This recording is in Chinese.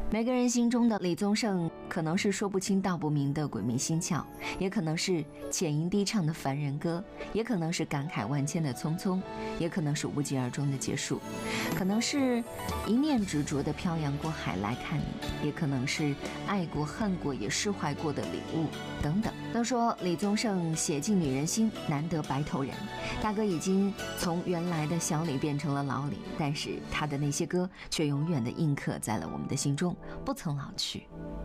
每个人心中的李宗盛，可能是说不清道不明的鬼迷心窍，也可能是浅吟低唱的凡人歌，也可能是感慨万千的匆匆，也可能是无疾而终的结束，可能是一念执着的漂洋过海来看你，也可能是爱过恨过也释怀过的礼物等等。都说李宗盛写进女人心，难得白头人。大哥已经从原来的小李变成了老李，但是他的那些歌却永远的印刻在了我们的心中，不曾老去。